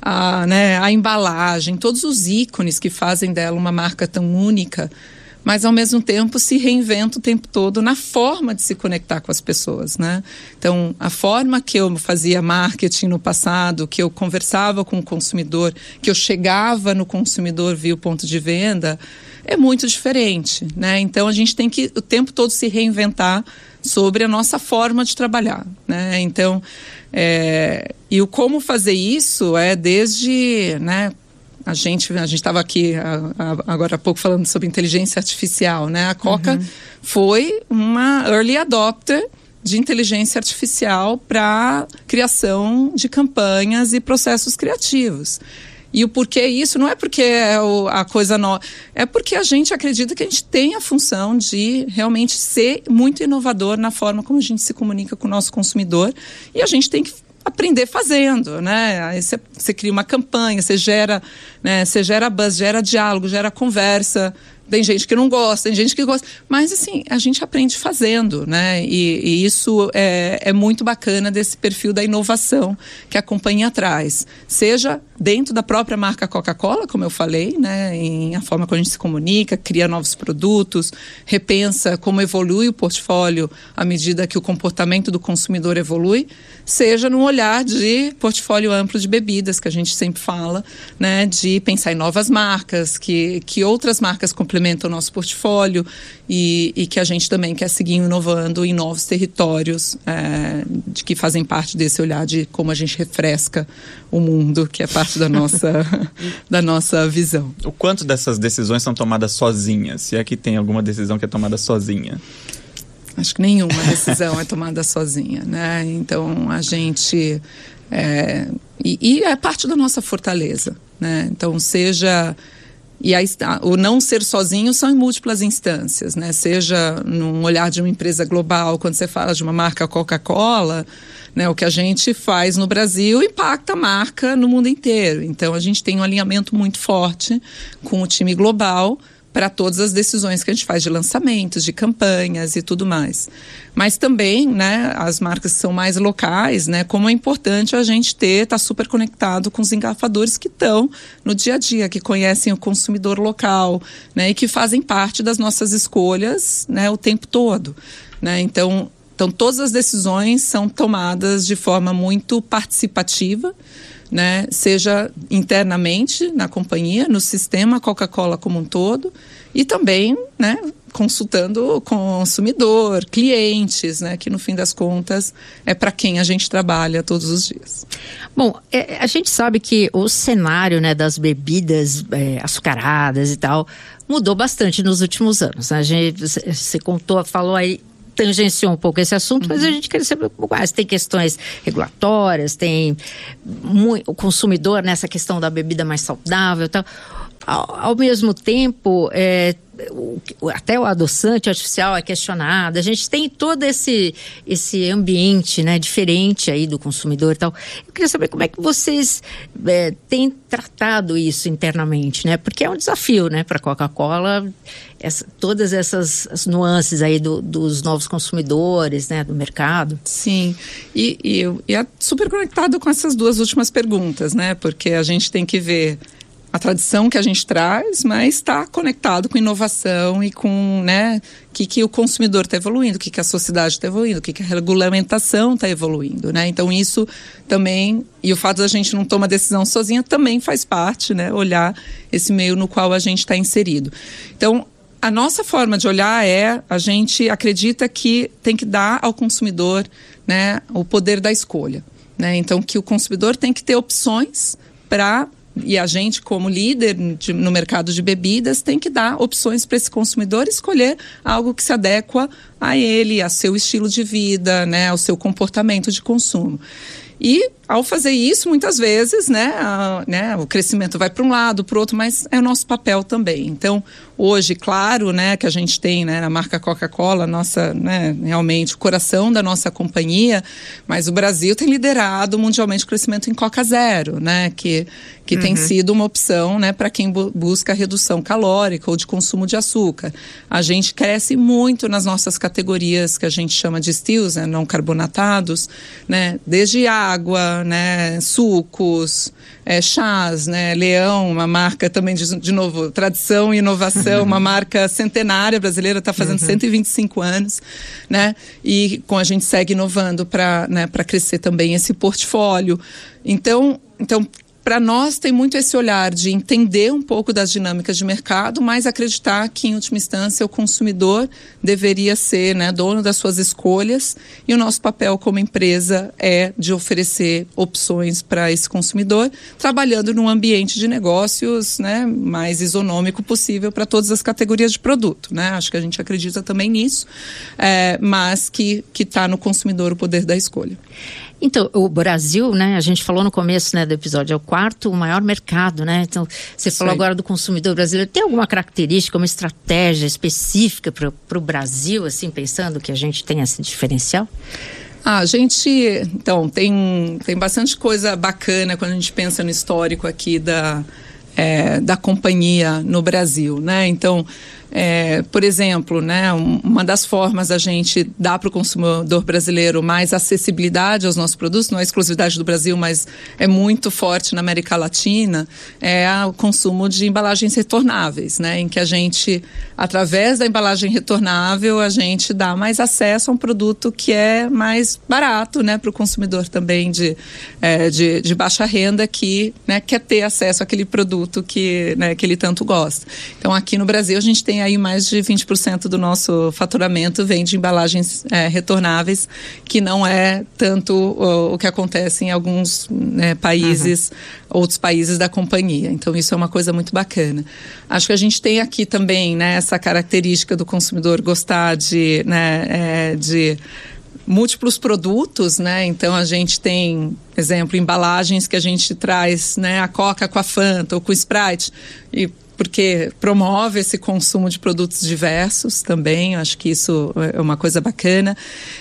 a embalagem, todos os ícones que fazem dela uma marca tão única, mas ao mesmo tempo se reinventa o tempo todo na forma de se conectar com as pessoas, né? Então, a forma que eu fazia marketing no passado, que eu conversava com o consumidor, que eu chegava no consumidor via o ponto de venda, é muito diferente, né? Então, a gente tem que o tempo todo se reinventar sobre a nossa forma de trabalhar, né? Então, e o como fazer isso é desde, né? A gente estava aqui agora há pouco falando sobre inteligência artificial, né? A Coca foi uma early adopter de inteligência artificial para criação de campanhas e processos criativos. E o porquê isso não é porque é a coisa nova, é porque a gente acredita que a gente tem a função de realmente ser muito inovador na forma como a gente se comunica com o nosso consumidor, e a gente tem que aprender fazendo, né? Aí você cria uma campanha, você gera buzz, gera diálogo, gera conversa. Tem gente que não gosta, tem gente que gosta, mas assim, a gente aprende fazendo, né? E isso é muito bacana desse perfil da inovação que a companhia traz. Seja dentro da própria marca Coca-Cola, como eu falei, né? Em a forma como a gente se comunica, cria novos produtos, repensa como evolui o portfólio à medida que o comportamento do consumidor evolui, seja num olhar de portfólio amplo de bebidas, bebidas, que a gente sempre fala, né, de pensar em novas marcas, que outras marcas complementam o nosso portfólio e que a gente também quer seguir inovando em novos territórios, de que fazem parte desse olhar de como a gente refresca o mundo, que é parte da nossa, da nossa visão. O quanto dessas decisões são tomadas sozinhas? Se é que tem alguma decisão que é tomada sozinha? Acho que nenhuma decisão é tomada sozinha, né? Então, a gente... E é parte da nossa fortaleza, né? Então, seja... E aí, o não ser sozinho são em múltiplas instâncias, né? Seja num olhar de uma empresa global, quando você fala de uma marca Coca-Cola, né? O que a gente faz no Brasil impacta a marca no mundo inteiro. Então, a gente tem um alinhamento muito forte com o time global para todas as decisões que a gente faz de lançamentos, de campanhas e tudo mais. Mas também, né, as marcas que são mais locais, né, como é importante a gente estar super conectado com os engarrafadores que estão no dia a dia, que conhecem o consumidor local, né, e que fazem parte das nossas escolhas, né, o tempo todo, né? Então todas as decisões são tomadas de forma muito participativa, né, seja internamente na companhia, no sistema Coca-Cola como um todo, e também, né, consultando o consumidor, clientes, né, que no fim das contas é para quem a gente trabalha todos os dias. Bom, a gente sabe que o cenário, né, das bebidas açucaradas e tal mudou bastante nos últimos anos, né? Você falou aí, tangenciou um pouco esse assunto, mas a gente quer saber um pouco mais. Tem questões regulatórias, tem o consumidor nessa questão da bebida mais saudável e tal. Ao mesmo tempo, até o adoçante artificial é questionado. A gente tem todo esse ambiente, né, diferente aí do consumidor e tal. Eu queria saber como é que vocês têm tratado isso internamente, né? Porque é um desafio, né, para a Coca-Cola, todas essas nuances aí dos novos consumidores, né, do mercado. Sim, e é super conectado com essas duas últimas perguntas, né? Porque a gente tem que ver a tradição que a gente traz, mas está conectado com inovação e com, né, o que o consumidor está evoluindo, o que a sociedade está evoluindo, o que a regulamentação está evoluindo, né? Então isso também, e o fato da gente não tomar decisão sozinha também faz parte, né? Olhar esse meio no qual a gente está inserido. Então, a nossa forma de olhar a gente acredita que tem que dar ao consumidor, né, o poder da escolha, né? Então, que o consumidor tem que ter opções e a gente, como líder no mercado de bebidas, tem que dar opções para esse consumidor escolher algo que se adequa a ele, a seu estilo de vida, né, ao seu comportamento de consumo. E, ao fazer isso, muitas vezes, né, o crescimento vai para um lado, para o outro, mas é o nosso papel também. Então, hoje, claro, né, que a gente tem, né, na marca Coca-Cola, nossa, né, realmente o coração da nossa companhia, mas o Brasil tem liderado mundialmente o crescimento em Coca Zero, né, que tem sido uma opção, né, para quem busca redução calórica ou de consumo de açúcar. A gente cresce muito nas nossas categorias que a gente chama de stills, né, não carbonatados, né, desde água, né, sucos, chás, né, Leão, uma marca também de novo, tradição e inovação, uma marca centenária brasileira, está fazendo 125 anos, né, e a gente segue inovando para, né, para crescer também esse portfólio. Então para nós tem muito esse olhar de entender um pouco das dinâmicas de mercado, mas acreditar que, em última instância, o consumidor deveria ser, né, dono das suas escolhas, e o nosso papel como empresa é de oferecer opções para esse consumidor, trabalhando num ambiente de negócios, né, mais isonômico possível para todas as categorias de produto, né? Acho que a gente acredita também nisso, mas que está no consumidor o poder da escolha. Então, o Brasil, né, a gente falou no começo, né, do episódio, é o quarto maior mercado, né? Então, você falou agora do consumidor brasileiro. Tem alguma característica, uma estratégia específica para o Brasil, assim, pensando que a gente tem esse diferencial? A gente, então, tem bastante coisa bacana quando a gente pensa no histórico aqui da companhia no Brasil, né? Então, Por exemplo, né, uma das formas da gente dar para o consumidor brasileiro mais acessibilidade aos nossos produtos, não é exclusividade do Brasil, mas é muito forte na América Latina, é o consumo de embalagens retornáveis, né, em que a gente, através da embalagem retornável, a gente dá mais acesso a um produto que é mais barato, né, para o consumidor também de baixa renda que, né, quer ter acesso àquele produto que, né, que ele tanto gosta. Então, aqui no Brasil, a gente tem aí mais de 20% do nosso faturamento vem de embalagens retornáveis, que não é tanto o que acontece em alguns, né, países, outros países da companhia. Então, isso é uma coisa muito bacana. Acho que a gente tem aqui também, né, essa característica do consumidor gostar de, né, de múltiplos produtos, né? Então a gente tem, por exemplo, embalagens que a gente traz, né, a Coca com a Fanta ou com o Sprite, e porque promove esse consumo de produtos diversos também. Acho que isso é uma coisa bacana.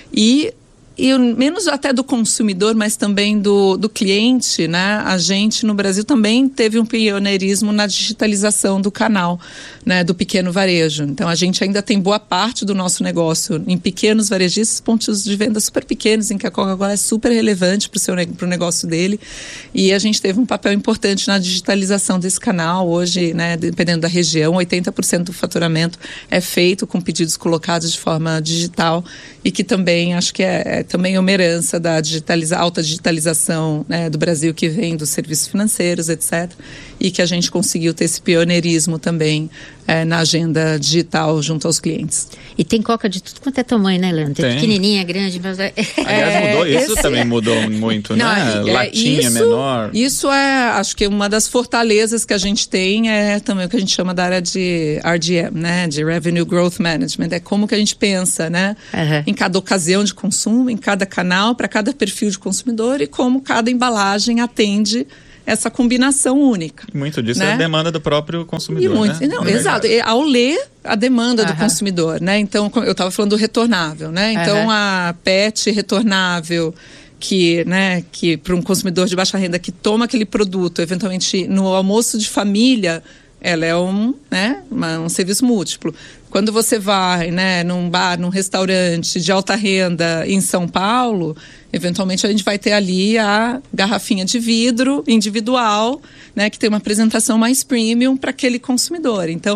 E menos até do consumidor, mas também do cliente, né? A gente no Brasil também teve um pioneirismo na digitalização do canal, né, do pequeno varejo. Então a gente ainda tem boa parte do nosso negócio em pequenos varejistas, pontos de venda super pequenos, em que a Coca-Cola é super relevante para o negócio dele. E a gente teve um papel importante na digitalização desse canal. Hoje, né, dependendo da região, 80% do faturamento é feito com pedidos colocados de forma digital, e que também acho que é também uma herança da alta digitalização, né, do Brasil, que vem dos serviços financeiros, etc. E que a gente conseguiu ter esse pioneirismo também na agenda digital junto aos clientes. E tem Coca de tudo quanto é tamanho, né, Leandro? Tem pequenininha, grande. Mas aliás, mudou isso, também mudou muito, né? Latinha, menor. Isso acho que uma das fortalezas que a gente tem é também o que a gente chama da área de RGM, né? De Revenue Growth Management. É como que a gente pensa, né? Em cada ocasião de consumo, em cada canal, para cada perfil de consumidor, e como cada embalagem atende essa combinação única. Muito disso, né? É a demanda do próprio consumidor, e muito, né? Não, exato. Ao ler a demanda do consumidor, né? Então, eu estava falando do retornável, né? Então, a PET retornável, que para um consumidor de baixa renda que toma aquele produto, eventualmente no almoço de família, ela é um serviço múltiplo. Quando você vai, né, num bar, num restaurante de alta renda em São Paulo, eventualmente a gente vai ter ali a garrafinha de vidro individual, né, que tem uma apresentação mais premium para aquele consumidor. Então,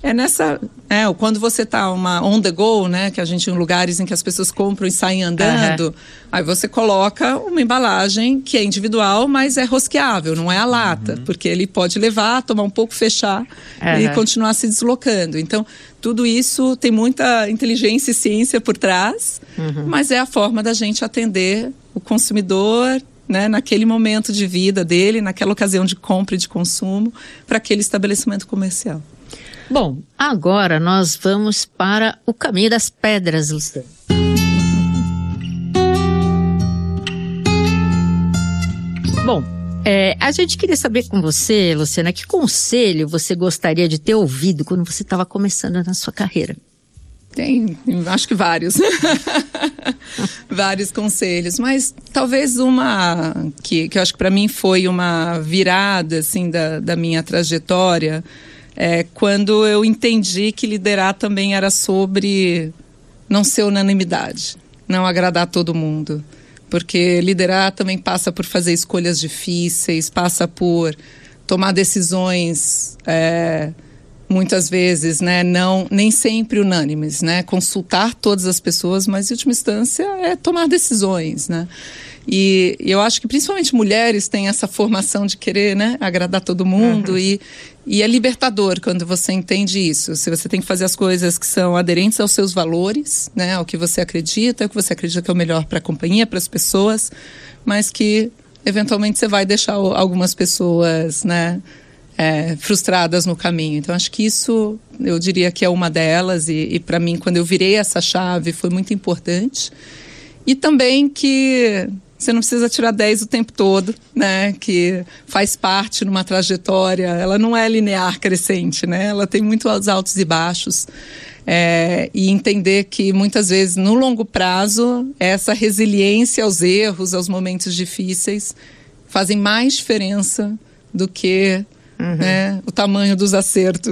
quando você está on the go, né, que a gente em lugares em que as pessoas compram e saem andando, aí você coloca uma embalagem que é individual, mas é rosqueável, não é a lata, porque ele pode levar, tomar um pouco, fechar e continuar se deslocando. Então, tudo isso tem muita inteligência e ciência por trás, mas é a forma da gente atender o consumidor, né, naquele momento de vida dele, naquela ocasião de compra e de consumo, para aquele estabelecimento comercial. Bom, agora nós vamos para o caminho das pedras, Luciana. Bom, a gente queria saber com você, Luciana, que conselho você gostaria de ter ouvido quando você estava começando na sua carreira? Tem, acho que vários. Vários conselhos, mas talvez uma que eu acho que para mim foi uma virada assim, da minha trajetória, quando eu entendi que liderar também era sobre não ser unanimidade, não agradar todo mundo. Porque liderar também passa por fazer escolhas difíceis, passa por tomar decisões muitas vezes, né, nem sempre unânimes, né, consultar todas as pessoas, mas em última instância é tomar decisões, né. E eu acho que principalmente mulheres têm essa formação de querer, né, agradar todo mundo, e é libertador quando você entende isso. Se você tem que fazer as coisas que são aderentes aos seus valores, né, ao que você acredita, que é o melhor para a companhia, para as pessoas, mas que eventualmente você vai deixar algumas pessoas, né, frustradas no caminho. Então acho que isso eu diria que é uma delas, e para mim quando eu virei essa chave foi muito importante. E também que você não precisa tirar 10 o tempo todo, né? Que faz parte numa trajetória, ela não é linear crescente, né? Ela tem muitos altos e baixos. E entender que muitas vezes no longo prazo essa resiliência aos erros, aos momentos difíceis fazem mais diferença do que, né, o tamanho dos acertos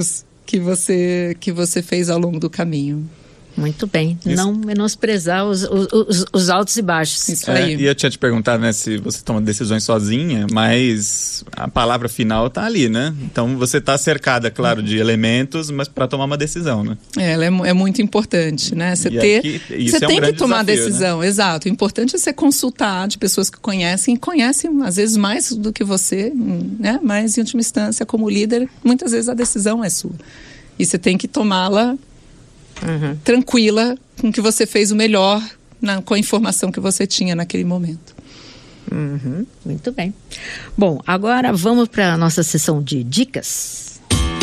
você fez ao longo do caminho. Muito bem. Isso. Não menosprezar os altos e baixos. Isso aí. E eu tinha te perguntado, né, se você toma decisões sozinha, mas a palavra final tá ali, né? Então você tá cercada, claro, de elementos, mas para tomar uma decisão, né? Ela é muito importante, né? Você tem que tomar a decisão, né? Exato. O importante é você consultar de pessoas que conhecem às vezes mais do que você, né? Mas em última instância, como líder, muitas vezes a decisão é sua. E você tem que tomá-la tranquila, com que você fez o melhor com a informação que você tinha naquele momento. Muito bem. Bom, agora vamos para a nossa sessão de dicas.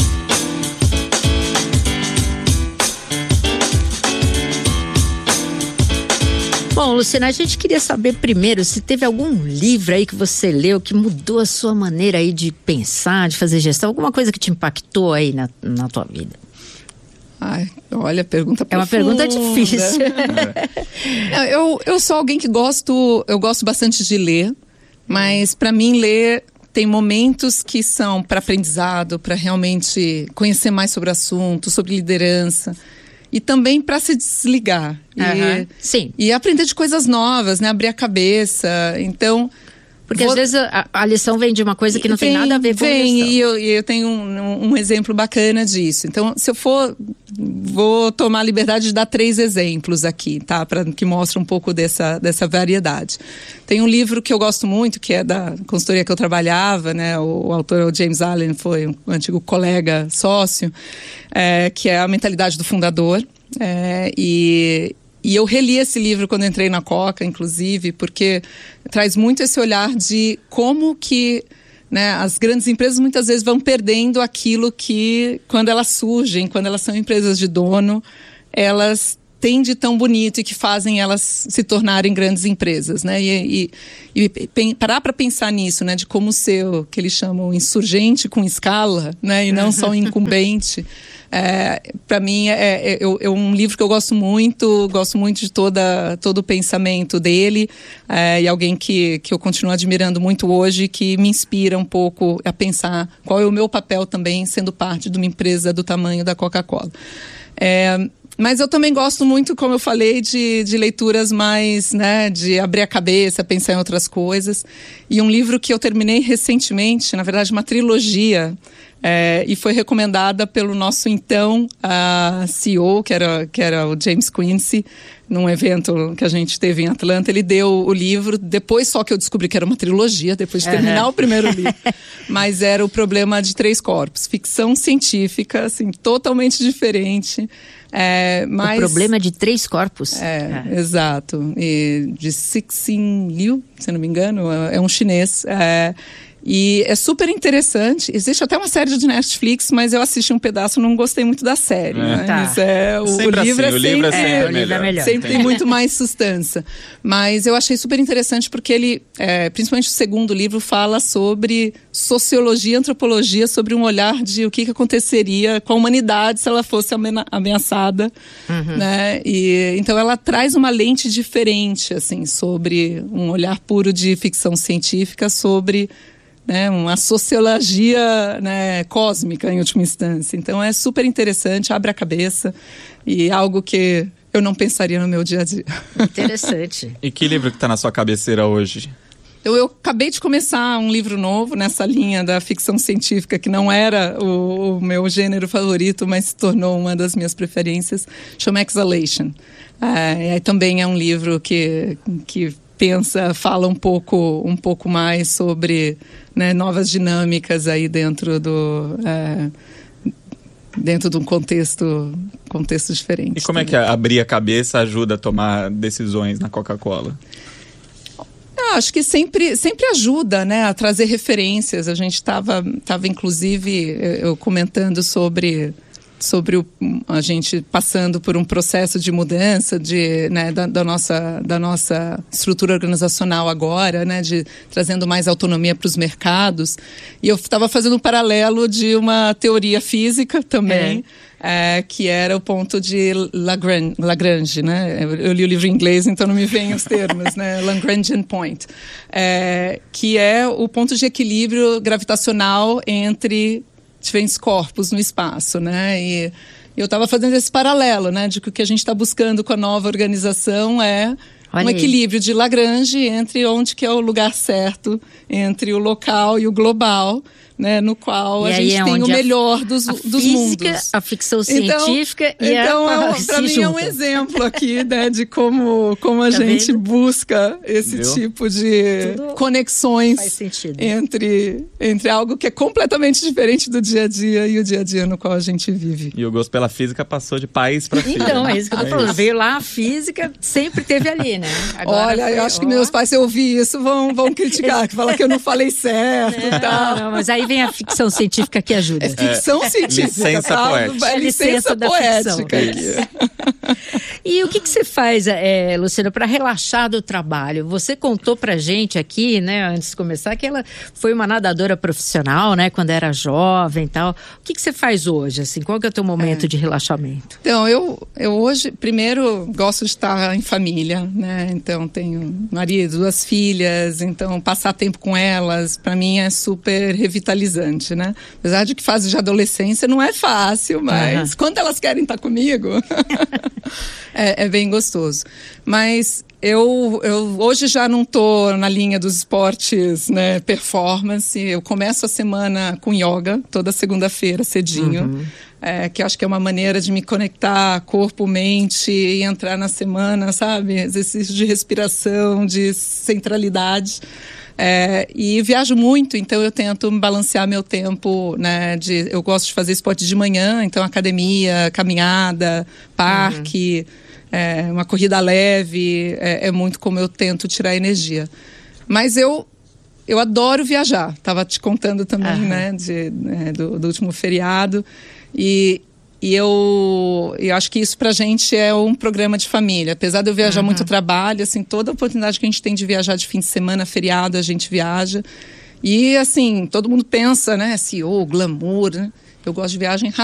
Bom, Luciana, a gente queria saber primeiro se teve algum livro aí que você leu que mudou a sua maneira aí de pensar, de fazer gestão, alguma coisa que te impactou aí na tua vida. Ai, olha, pergunta profunda. É uma pergunta difícil. Eu sou alguém que eu gosto bastante de ler, mas para mim ler tem momentos que são para aprendizado, para realmente conhecer mais sobre o assunto, sobre liderança e também para se desligar Sim. E aprender de coisas novas, né? Abrir a cabeça. Então, porque às vezes a lição vem de uma coisa que não tem nada a ver com a lição. E eu tenho um exemplo bacana disso. Então, se eu vou tomar a liberdade de dar 3 exemplos aqui, tá? Que mostram um pouco dessa variedade. Tem um livro que eu gosto muito, que é da consultoria que eu trabalhava, né? O autor, o James Allen, foi um antigo colega sócio, que é A Mentalidade do Fundador. E eu reli esse livro quando entrei na Coca, inclusive, porque traz muito esse olhar de como que, né, as grandes empresas muitas vezes vão perdendo aquilo que, quando elas surgem, quando elas são empresas de dono, elas têm de tão bonito e que fazem elas se tornarem grandes empresas, né? E parar para pensar nisso, né, de como ser o que eles chamam insurgente com escala, né, e não só um incumbente. Para mim é um livro que eu gosto muito de todo o pensamento dele, e alguém que eu continuo admirando muito hoje, que me inspira um pouco a pensar qual é o meu papel também sendo parte de uma empresa do tamanho da Coca-Cola. Mas eu também gosto muito, como eu falei, de leituras mais, né, de abrir a cabeça, pensar em outras coisas. E um livro que eu terminei recentemente, na verdade uma trilogia, e foi recomendada pelo nosso então CEO, que era o James Quincy, num evento que a gente teve em Atlanta. Ele deu o livro, depois só que eu descobri que era uma trilogia, depois de terminar o primeiro livro. Mas era O Problema de Três Corpos. Ficção científica, assim, totalmente diferente. Mas... O Problema de Três Corpos. Exato. E de Cixin Liu, se não me engano, é um chinês. E é super interessante. Existe até uma série de Netflix, mas eu assisti um pedaço e não gostei muito da série. Né? Tá. O livro é melhor. Sempre tem muito mais substância. Mas eu achei super interessante porque ele, principalmente o segundo livro, fala sobre sociologia e antropologia, sobre um olhar de o que aconteceria com a humanidade se ela fosse ameaçada. Né? Então ela traz uma lente diferente, assim, sobre um olhar puro de ficção científica, sobre... né, uma sociologia, né, cósmica em última instância. Então é super interessante, abre a cabeça e algo que eu não pensaria no meu dia a dia. Interessante. E que livro que está na sua cabeceira hoje? Eu acabei de começar um livro novo nessa linha da ficção científica, que não era o meu gênero favorito, mas se tornou uma das minhas preferências, chama Exhalation. E também é um livro que fala um pouco mais sobre, né, novas dinâmicas aí dentro de um contexto diferente. E como é que abrir a cabeça ajuda a tomar decisões na Coca-Cola? Acho que sempre ajuda, né, a trazer referências. A gente estava inclusive, eu comentando sobre a gente passando por um processo de mudança né, da nossa estrutura organizacional agora, né, trazendo mais autonomia para os mercados. E eu estava fazendo um paralelo de uma teoria física também, que era o ponto de Lagrange, né? Eu li o livro em inglês, então não me vêm os termos, né? Lagrangian Point, que é o ponto de equilíbrio gravitacional entre diferentes corpos no espaço, né? E eu estava fazendo esse paralelo, né, de que o que a gente está buscando com a nova organização é um equilíbrio de Lagrange entre onde que é o lugar certo, entre o local e o global, né, no qual a gente tem o melhor dos mundos. A ficção científica para mim é um exemplo aqui, né, de como a gente busca esse tipo de conexões entre algo que é completamente diferente do dia a dia e o dia a dia no qual a gente vive. E o gosto pela física passou de pais para filho. Então, é isso que eu tô falando. Veio lá, a física sempre teve ali, né? Agora olha, eu acho que meus pais, se eu ouvir isso, vão criticar, que falam que eu não falei certo e tal. Não, mas aí vem a ficção científica que ajuda. É ficção científica. Licença poética. É licença poética aqui. E o que você faz, Luciana, para relaxar do trabalho? Você contou pra gente aqui, né, antes de começar, que ela foi uma nadadora profissional, né, quando era jovem e tal. O que você faz hoje, assim? Qual que é o teu momento de relaxamento? Então, eu hoje, primeiro, gosto de estar em família, né? Então, tenho marido, 2 filhas, então passar tempo com elas, para mim, é super revitalizante, né? Apesar de que fase de adolescência não é fácil, mas quando elas querem estar comigo, é bem gostoso. Mas eu hoje já não estou na linha dos esportes, né, performance. Eu começo a semana com yoga, toda segunda-feira, cedinho. Que eu acho que é uma maneira de me conectar corpo, mente e entrar na semana, sabe? Exercício de respiração, de centralidade. E viajo muito, então eu tento balancear meu tempo, né? Eu gosto de fazer esporte de manhã, então academia, caminhada, parque, uma corrida leve, é muito como eu tento tirar energia. Mas eu adoro viajar, estava te contando também, né? Do último feriado. E eu acho que isso pra gente é um programa de família. Apesar de eu viajar muito trabalho, assim, toda a oportunidade que a gente tem de viajar de fim de semana, feriado, a gente viaja. E, assim, todo mundo pensa, né, CEO, glamour, né? Eu gosto de viagem